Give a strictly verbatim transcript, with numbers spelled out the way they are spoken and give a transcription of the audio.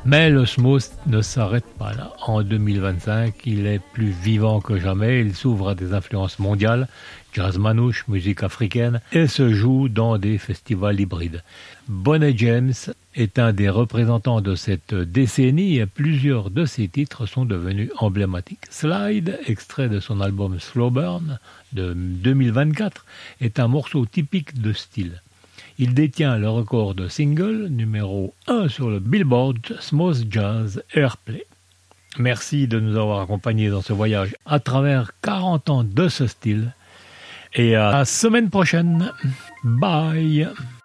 Mais le smooth ne s'arrête pas là. En deux mille vingt-cinq, il est plus vivant que jamais. Il s'ouvre à des influences mondiales, jazz manouche, musique africaine, et se joue dans des festivals hybrides. Bonnet James est un des représentants de cette décennie et plusieurs de ses titres sont devenus emblématiques. Slide, extrait de son album Slow Burn de deux mille vingt-quatre, est un morceau typique de style. Il détient le record de single numéro un sur le Billboard Smooth Jazz Airplay. Merci de nous avoir accompagnés dans ce voyage à travers quarante ans de ce style. Et à la semaine prochaine. Bye.